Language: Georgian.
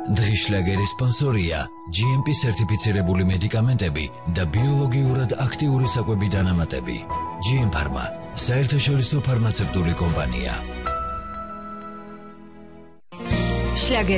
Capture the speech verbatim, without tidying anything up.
დღის შლაგერის სპონსორია ჯი ემ პი სერტიფიცირებული მედიკამენტები და ბიოლოგიურად აქტიური საკვები დანამატები. ჯი ემ ფარმა, საერთაშორისო ფარმაცევტული კომპანია.